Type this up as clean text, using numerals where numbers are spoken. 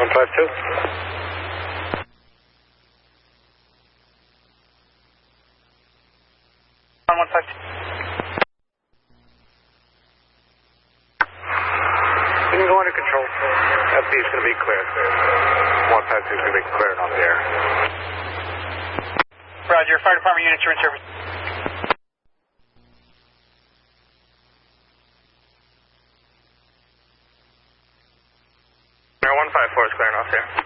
152. 152. You can go under control. FD is going to be clear. 152 is going to be cleared off the air. Roger, fire department units are in service. Air 154 is clearing off there.